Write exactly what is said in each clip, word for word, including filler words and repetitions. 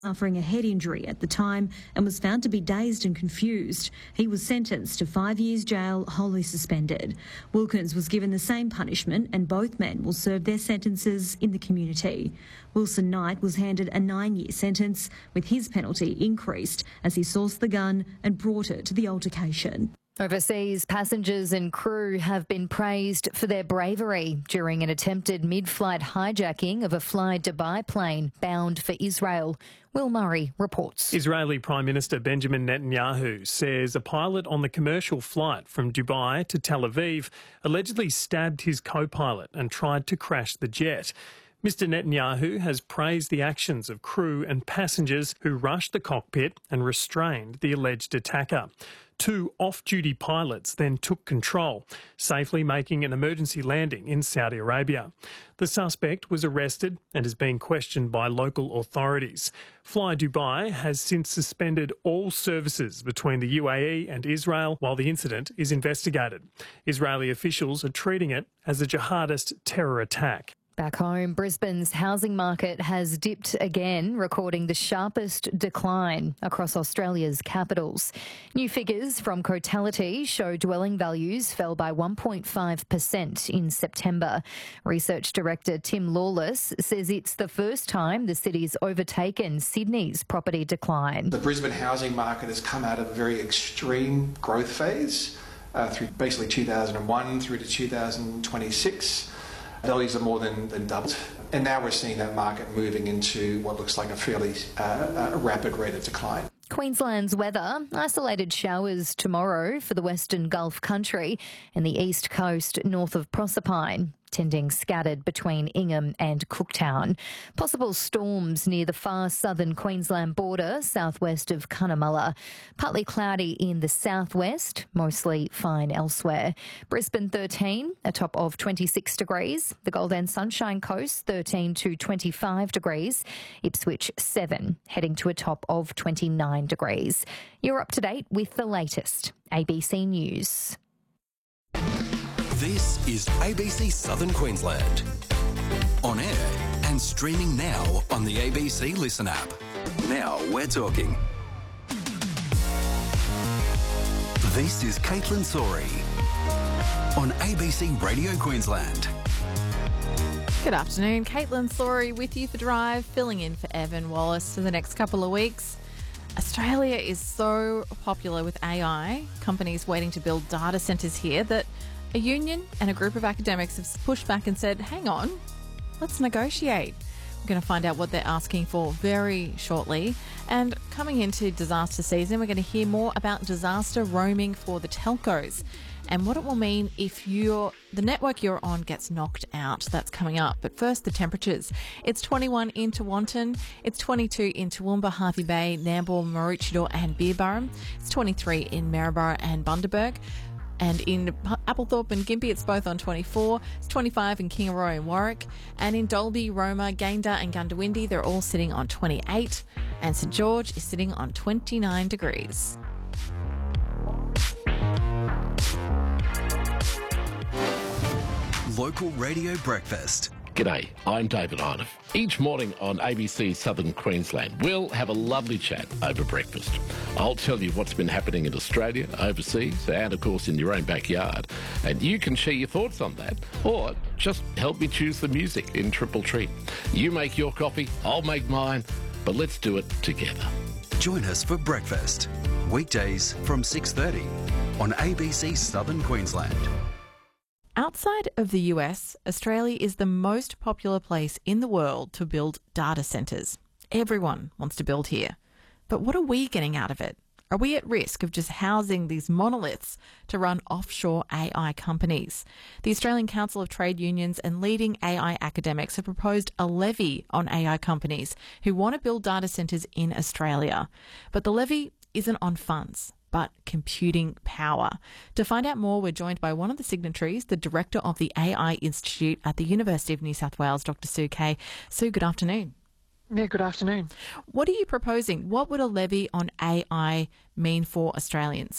suffering a head injury at the time and was found to be dazed and confused. He was sentenced to five years jail, wholly suspended. Wilkins was given the same punishment and both men will serve their sentences in the community. Wilson Knight was handed a nine-year sentence, with his penalty increased as he sourced the gun and brought it to the altercation. Overseas, passengers and crew have been praised for their bravery during an attempted mid-flight hijacking of a Fly Dubai plane bound for Israel. Will Murray reports. Israeli Prime Minister Benjamin Netanyahu says a pilot on the commercial flight from Dubai to Tel Aviv allegedly stabbed his co-pilot and tried to crash the jet. Mister Netanyahu has praised the actions of crew and passengers who rushed the cockpit and restrained the alleged attacker. Two off-duty pilots then took control, safely making an emergency landing in Saudi Arabia. The suspect was arrested and is being questioned by local authorities. Fly Dubai has since suspended all services between the U A E and Israel while the incident is investigated. Israeli officials are treating it as a jihadist terror attack. Back home, Brisbane's housing market has dipped again, recording the sharpest decline across Australia's capitals. New figures from Cotality show dwelling values fell by one point five percent in September. Research Director Tim Lawless says it's the first time the city's overtaken Sydney's property decline. The Brisbane housing market has come out of a very extreme growth phase uh, through basically two thousand one through to two thousand twenty-six. Values are more than, than doubled, and now we're seeing that market moving into what looks like a fairly uh, uh, rapid rate of decline. Queensland's weather, isolated showers tomorrow for the Western Gulf country and the east coast north of Proserpine, tending scattered between Ingham and Cooktown. Possible storms near the far southern Queensland border, southwest of Cunnamulla. Partly cloudy in the southwest, mostly fine elsewhere. Brisbane thirteen, a top of twenty-six degrees. The Gold and Sunshine Coast thirteen to twenty-five degrees. Ipswich seven, heading to a top of twenty-nine degrees. You're up to date with the latest. A B C News. This is A B C Southern Queensland. On air and streaming now on the A B C Listen app. Now we're talking. This is Caitlin Sori on A B C Radio Queensland. Good afternoon, Caitlin Sori with you for Drive, filling in for Evan Wallace for the next couple of weeks. Australia is so popular with A I, companies waiting to build data centres here, that a union and a group of academics have pushed back and said, hang on, let's negotiate. We're going to find out what they're asking for very shortly. And coming into disaster season, we're going to hear more about disaster roaming for the telcos and what it will mean if you're, the network you're on gets knocked out. That's coming up. But first, the temperatures. It's twenty-one in Tewantin. It's twenty-two in Toowoomba, Harvey Bay, Nambour, Maroochydore and Beerburrum. It's twenty-three in Maryborough and Bundaberg. And in Applethorpe and Gympie, it's both on twenty-four. It's twenty-five in Kingaroy and Warwick. And in Dalby, Roma, Gayndah and Gundawindi, they're all sitting on twenty-eight. And St George is sitting on twenty-nine degrees. Local Radio Breakfast. G'day, I'm David Hinoff. Each morning on A B C Southern Queensland, we'll have a lovely chat over breakfast. I'll tell you what's been happening in Australia, overseas, and of course in your own backyard. And you can share your thoughts on that, or just help me choose the music in Triple Treat. You make your coffee, I'll make mine, but let's do it together. Join us for breakfast, weekdays from six thirty on A B C Southern Queensland. Outside of the U S, Australia is the most popular place in the world to build data centres. Everyone wants to build here. But what are we getting out of it? Are we at risk of just housing these monoliths to run offshore A I companies? The Australian Council of Trade Unions and leading A I academics have proposed a levy on A I companies who want to build data centres in Australia. But the levy isn't on funds, but computing power. To find out more, we're joined by one of the signatories, the director of the A I Institute at the University of New South Wales, Doctor Sue Kay. Sue, good afternoon. Yeah, good afternoon. What are you proposing? What would a levy on A I mean for Australians?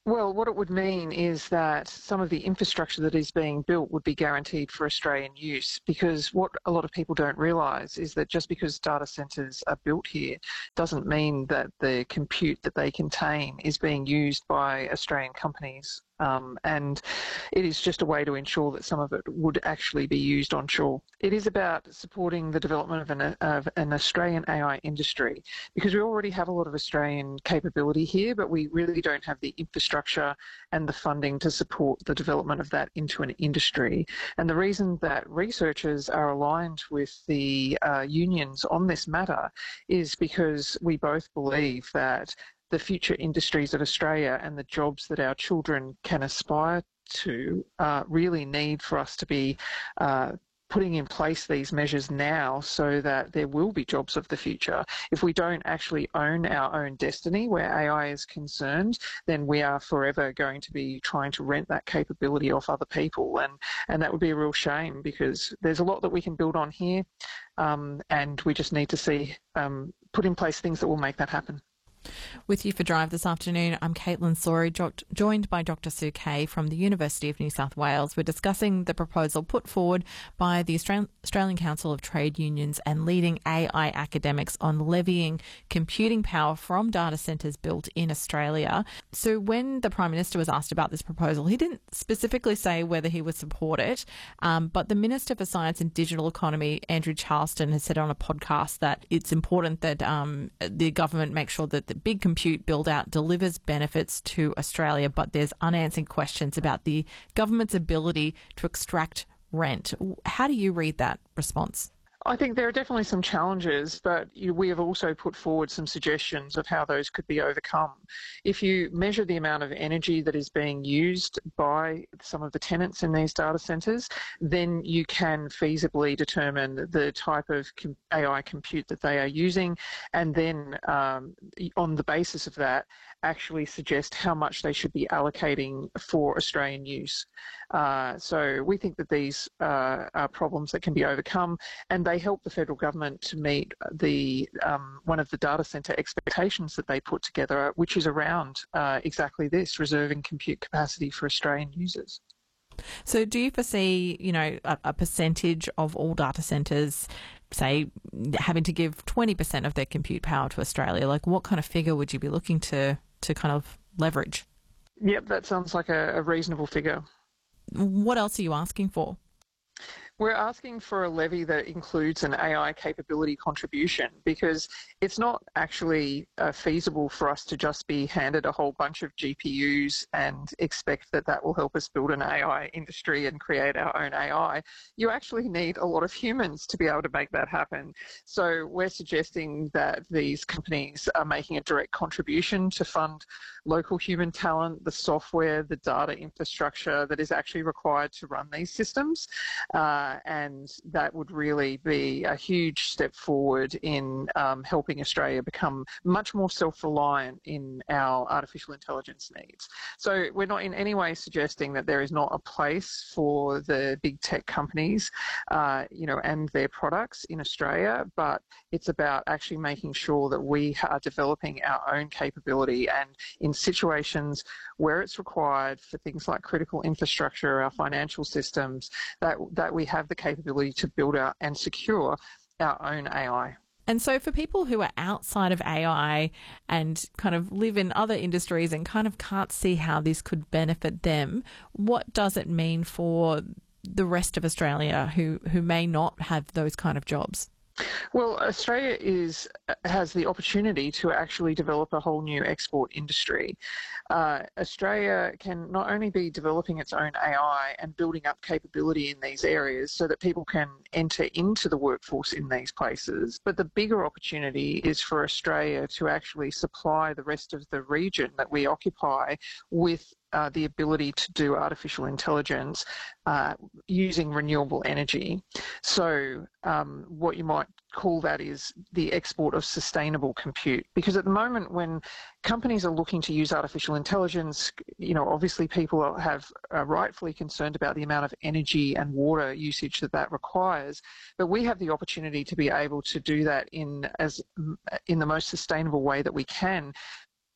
Well, what it would mean is that some of the infrastructure that is being built would be guaranteed for Australian use, because what a lot of people don't realise is that just because data centres are built here doesn't mean that the compute that they contain is being used by Australian companies. Um, and it is just a way to ensure that some of it would actually be used onshore. It is about supporting the development of an, of an Australian A I industry, because we already have a lot of Australian capability here, but we really don't have the infrastructure and the funding to support the development of that into an industry. And the reason that researchers are aligned with the uh, unions on this matter is because we both believe that the future industries of Australia and the jobs that our children can aspire to uh, really need for us to be uh, putting in place these measures now so that there will be jobs of the future. If we don't actually own our own destiny where A I is concerned, then we are forever going to be trying to rent that capability off other people. And, and that would be a real shame, because there's a lot that we can build on here, um, and we just need to see um, put in place things that will make that happen. With you for Drive this afternoon, I'm Caitlin Sori, jo- joined by Doctor Sue Kay from the University of New South Wales. We're discussing the proposal put forward by the Australian, Australian Council of Trade Unions and leading A I academics on levying computing power from data centres built in Australia. So when the Prime Minister was asked about this proposal, he didn't specifically say whether he would support it, um, but the Minister for Science and Digital Economy, Andrew Charleston, has said on a podcast that it's important that um, the government make sure that the big compute build-out delivers benefits to Australia, but there's unanswered questions about the government's ability to extract rent. How do you read that response? I think there are definitely some challenges, but you, we have also put forward some suggestions of how those could be overcome. If you measure the amount of energy that is being used by some of the tenants in these data centres, then you can feasibly determine the type of A I compute that they are using, and then um, on the basis of that, actually suggest how much they should be allocating for Australian use. Uh, so we think that these uh, are problems that can be overcome, and they help the federal government to meet the um, one of the data centre expectations that they put together, which is around uh, exactly this, reserving compute capacity for Australian users. So do you foresee, you know, a, a percentage of all data centres, say, having to give twenty percent of their compute power to Australia? Like, what kind of figure would you be looking to, to kind of leverage? Yep, that sounds like a, a reasonable figure. What else are you asking for? We're asking for a levy that includes an A I capability contribution, because it's not actually uh, feasible for us to just be handed a whole bunch of G P Us and expect that that will help us build an A I industry and create our own A I. You actually need a lot of humans to be able to make that happen. So we're suggesting that these companies are making a direct contribution to fund local human talent, the software, the data infrastructure that is actually required to run these systems. Uh, and that would really be a huge step forward in um, helping Australia become much more self-reliant in our artificial intelligence needs. So we're not in any way suggesting that there is not a place for the big tech companies, uh, you know, and their products in Australia, but it's about actually making sure that we are developing our own capability, and in situations where it's required for things like critical infrastructure, our financial systems, that that we have the capability to build out and secure our own A I. And so for people who are outside of A I and kind of live in other industries and kind of can't see how this could benefit them, what does it mean for the rest of Australia who, who may not have those kind of jobs? Well, Australia is has the opportunity to actually develop a whole new export industry. Uh, Australia can not only be developing its own A I and building up capability in these areas so that people can enter into the workforce in these places, but the bigger opportunity is for Australia to actually supply the rest of the region that we occupy with Uh, the ability to do artificial intelligence uh, using renewable energy. So um, what you might call that is the export of sustainable compute. Because at the moment, when companies are looking to use artificial intelligence, you know, obviously people have are rightfully concerned about the amount of energy and water usage that that requires. But we have the opportunity to be able to do that in as in the most sustainable way that we can,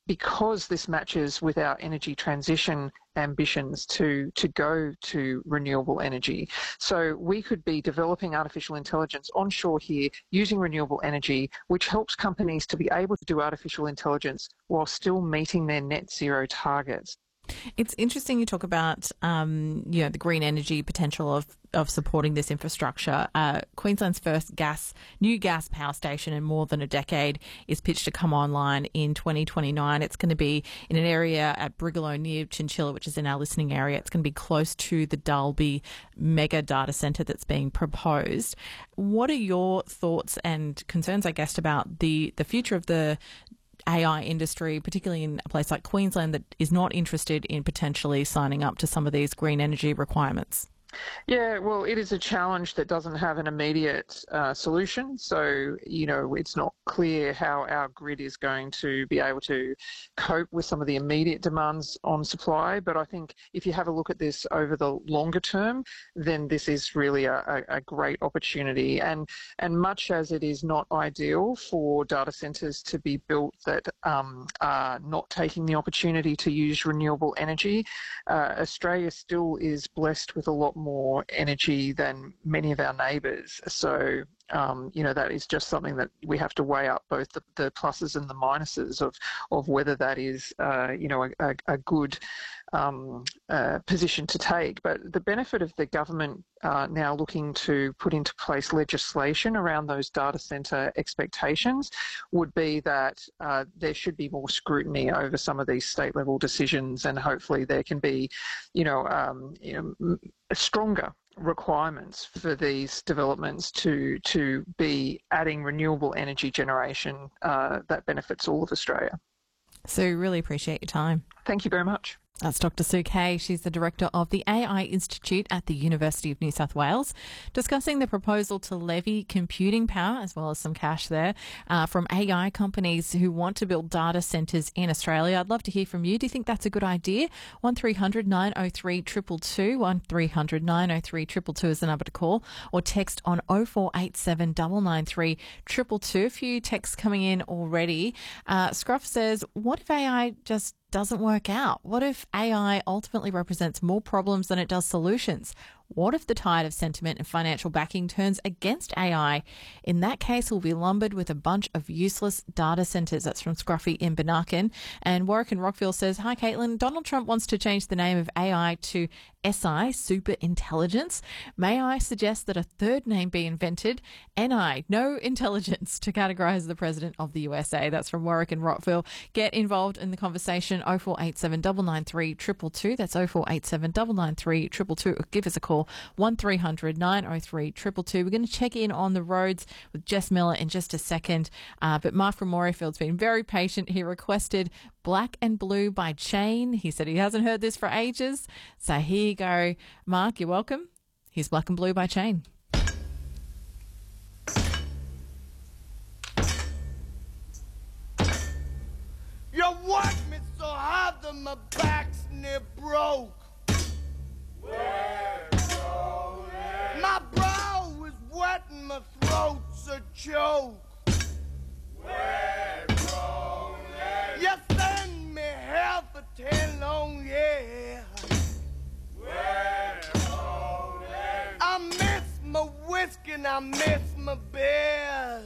because this matches with our energy transition ambitions to, to go to renewable energy. So we could be developing artificial intelligence onshore here using renewable energy, which helps companies to be able to do artificial intelligence while still meeting their net zero targets. It's interesting you talk about, um, you know, the green energy potential of, of supporting this infrastructure. Uh, Queensland's first gas, new gas power station in more than a decade is pitched to come online in twenty twenty-nine. It's going to be in an area at Brigalow near Chinchilla, which is in our listening area. It's going to be close to the Dalby mega data centre that's being proposed. What are your thoughts and concerns, I guess, about the, the future of the A I industry, particularly in a place like Queensland that is not interested in potentially signing up to some of these green energy requirements? Yeah, well, it is a challenge that doesn't have an immediate uh, solution. So, you know, it's not clear how our grid is going to be able to cope with some of the immediate demands on supply. But I think if you have a look at this over the longer term, then this is really a, a great opportunity. And, and much as it is not ideal for data centres to be built that um, are not taking the opportunity to use renewable energy, uh, Australia still is blessed with a lot more energy than many of our neighbours. So, um, you know, that is just something that we have to weigh up, both the, the pluses and the minuses of, of whether that is, uh, you know, a, a good um, uh, position to take. But the benefit of the government uh, now looking to put into place legislation around those data centre expectations would be that uh, there should be more scrutiny over some of these state level decisions, and hopefully there can be, you know, um, you know, stronger requirements for these developments to to be adding renewable energy generation uh, that benefits all of Australia. Sue, really appreciate your time. Thank you very much. That's Doctor Sue Kay. She's the director of the A I Institute at the University of New South Wales, discussing the proposal to levy computing power, as well as some cash there, uh, from A I companies who want to build data centres in Australia. I'd love to hear from you. Do you think that's a good idea? one three hundred nine oh three two two two, one three hundred nine oh three two two two is the number to call, or text on oh four eight seven nine nine three two two two. A few texts coming in already. Uh, Scruff says, what if A I just doesn't work out? What if A I ultimately represents more problems than it does solutions? What if the tide of sentiment and financial backing turns against A I? In that case, we'll be lumbered with a bunch of useless data centres. That's from Scruffy in Benarkin. And Warwick in Rockville says, hi, Caitlin. Donald Trump wants to change the name of A I to S I, super intelligence. May I suggest that a third name be invented? N I, no intelligence, to categorise the president of the U S A. That's from Warwick in Rockville. Get involved in the conversation. oh four eight seven nine nine three two two two. That's oh four eight seven nine nine three two two two. Give us a call. one three hundred nine oh three two two two. We're going to check in on the roads with Jess Miller in just a second. Uh, but Mark from Morayfield's been very patient. He requested Black and Blue by Chain. He said he hasn't heard this for ages. So here you go. Mark, you're welcome. Here's Black and Blue by Chain. You work me so hard that my back's near broke. My brow is wet and my throat's a choke. You send me hell for ten long years. I miss my whiskey and I miss my beer.